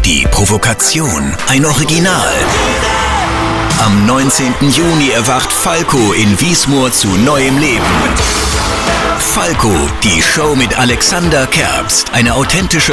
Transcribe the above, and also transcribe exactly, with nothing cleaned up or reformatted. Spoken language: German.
Die Provokation, ein Original. Am neunzehnten Juni erwacht Falco in Wiesmoor zu neuem Leben. Falco, die Show mit Alexander Kerbst. Eine authentische